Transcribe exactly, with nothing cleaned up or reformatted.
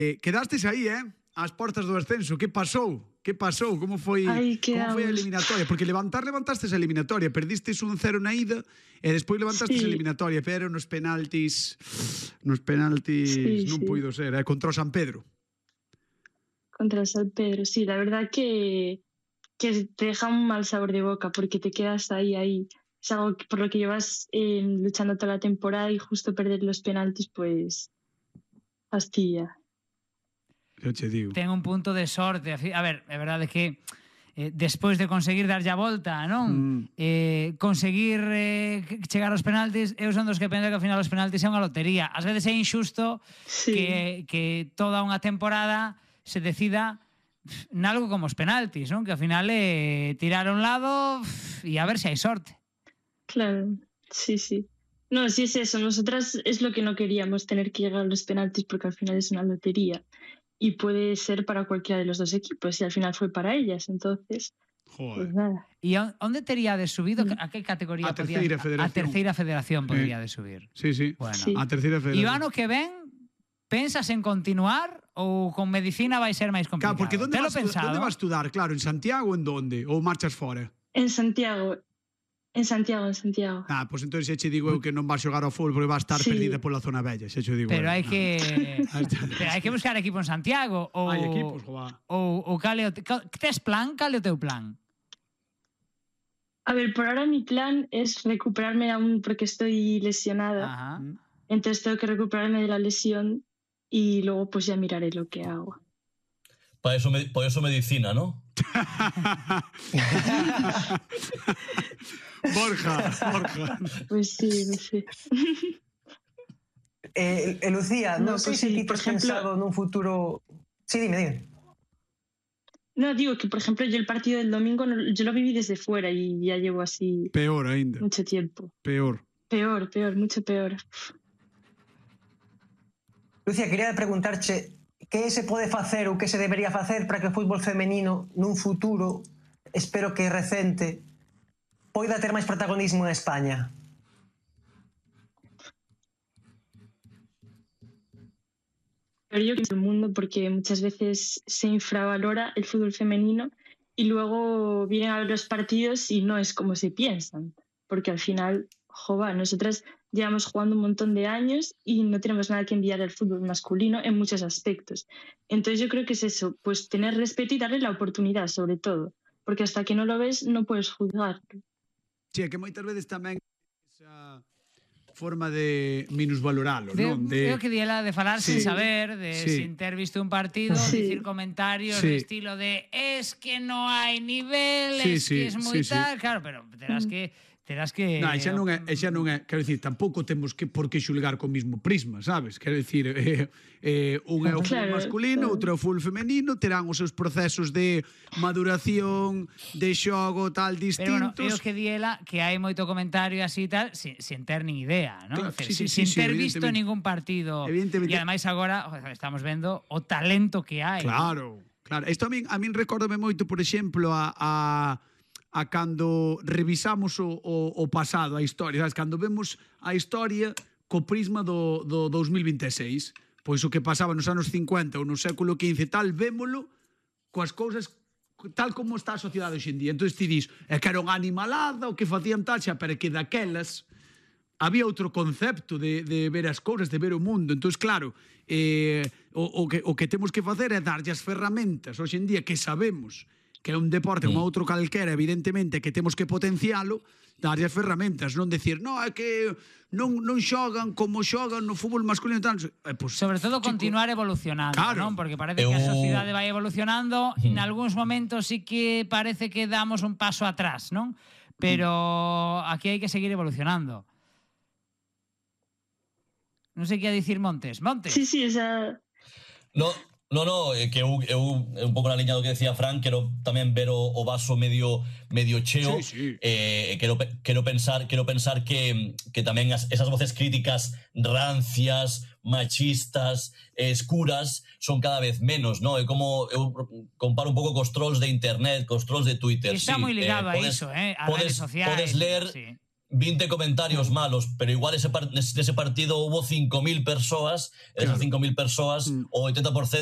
Eh, quedastes aí, eh? Ás portas do ascenso. Que pasou? Que pasou? Como foi, Ai, como foi a quedamos. eliminatoria? Porque levantar, levantastes a eliminatoria. Perdistes un cero na ida e despois levantastes Sí. a eliminatoria. Pero nos penaltis... Nos penaltis Sí, non sí. puido ser, eh? Contra o San Pedro. Contra el San Pedro, sí, la verdad que, que te deja un mal sabor de boca porque te quedas ahí, ahí. Es algo que- por lo que llevas eh, luchando toda la temporada y justo perder los penaltis, pues fastidia. Eu che digo. Ten un punto de sorte. A ver, é verdade que eh, despois de conseguir darlle a volta, non? Mm. Eh, conseguir eh, chegar aos penaltis, eu son dos que penso que ao final os penaltis é unha lotería. Ás veces é injusto Sí. que, que toda unha temporada se decida nalgo como os penaltis, non? Que ao final é tirar a un lado e a ver se hai sorte. Claro, sí, sí. No, sí es eso. Nosotras es lo que no queríamos, tener que llegar a los penaltis porque al final es una lotería y puede ser para cualquiera de los dos equipos y al final fue para ellas. Entonces, Joder. pues nada. E onde teríades subido? A que categoría A terceira podías- federación. A terceira federación Eh. poderíades subir. Sí, sí. Bueno, Sí. A terceira E federación. o ano que ven pensas en continuar ou con medicina vai ser máis complicado? Claro, porque donde Telo vas, estu- pensado? donde vas estudar? Claro, en Santiago ou en donde? Ou marchas fora? En Santiago, en Santiago, en Santiago. Ah, pois entón xa che digo eu que non vas xogar ao fútbol porque vas estar Sí. perdida pola zona bella, xa che digo. Pero eu. hai que Ah, está. pero hai que buscar equipo en Santiago ou Hai equipos, joa. ou ou cale o te- cal- tes plan? Cale o teu plan? A ver, por ahora mi plan es recuperarme aún porque estoy lesionada. Ajá. Entonces tengo que recuperarme de la lesión y luego pues ya miraré lo que hago. Para eso, me- por eso medicina, ¿no? Borja, Borja. Pues sí, no sé. Eh, eh, Lucía, non No, sei pues se sí, ti por tes ejemplo- pensado nun futuro... Sí, dime, dime. No, digo que por ejemplo yo el partido del domingo no- yo lo viví desde fuera y ya llevo así Peor aínda, mucho tiempo. peor. Peor, peor, mucho peor. Lucía, quería preguntarche que se pode facer ou que se debería facer para que o fútbol femenino nun futuro, espero que recente, poida ter máis protagonismo en España. Pero yo creo que en el mundo porque muchas veces se infravalora el fútbol femenino y luego vienen a ver los partidos y no es como se piensan. Porque al final, jova, nosotras llevamos jugando un montón de años y no tenemos nada que enviar al fútbol masculino en muchos aspectos. Entonces yo creo que es eso, pues tener respeto y darle la oportunidad sobre todo. Porque hasta que no lo ves no puedes juzgar. Che, que moitas veces tamén esa forma de minusvaloralo, De, non? De... Creo que diela de falar Sí. sin saber, de Sí. sin ter visto un partido, Sí. dicir comentarios Sí. de estilo de es que no hai nivel, Sí, es sí, que es moi sí, sí. tal, claro, pero terás que terás que Non, xa non é, e xa non é, quero dicir, tampouco temos que por que xulgar co mismo prisma, sabes? Quero dicir, eh, eh, un é o fútbol Claro, masculino, claro. outro é o fútbol femenino, terán os seus procesos de maduración, de xogo tal Pero bueno, distintos. eu que diela que hai moito comentario e así tal, sin, sin ter nin idea, ¿no? Claro, Decir, sí, sí, sin, sí, sin ter sí, visto evidentemente. ningún partido. Evidentemente. E ademais agora joder, estamos vendo o talento que hai. Claro, claro. Isto a min, a min recórdame moito, por exemplo, a, a, a cando revisamos o, o, o pasado, a historia, sabes? Cando vemos a historia co prisma do, do dos mil vinte e seis, pois o que pasaba nos anos cincuenta ou no século quince tal, vémolo coas cousas tal como está a sociedade hoxe en día. Entón ti dis, é que era unha animalada, o que facían tal, xa, pero que daquelas había outro concepto de, de ver as cousas, de ver o mundo. Entón, claro, eh, o, o, que, o que temos que facer é darlle as ferramentas hoxe en día que sabemos que é un deporte como outro calquera, evidentemente, que temos que potencialo, darlle as ferramentas, non decir, no, é que non, non xogan como xogan no fútbol masculino. Tal. Eh, pues, Sobre todo chico, continuar evolucionando, Claro. ¿no? Porque parece Eu- que a sociedade vai evolucionando, en algúns momentos sí que parece que damos un paso atrás, ¿non? Pero aquí hai que seguir evolucionando. Non sei que a dicir Montes. Montes. Sí, sí, esa... No, no, no, é que eu, eu un pouco na liña do que decía Fran, quero tamén ver o, o vaso medio medio cheo. Sí, sí. Eh, quero, pe- quero pensar, quero pensar que, que tamén as, esas voces críticas rancias, machistas, eh, escuras son cada vez menos, ¿no? É como eu comparo un pouco cos trolls de internet, cos trolls de Twitter. Está Sí, moi ligado a podes- iso, eh, a podes, redes sociais. Podes ler Sí. veinte comentarios malos, pero igual ese, par ese partido hubo cinco mil persoas, esas claro. cinco mil persoas, mm. o oitenta por cento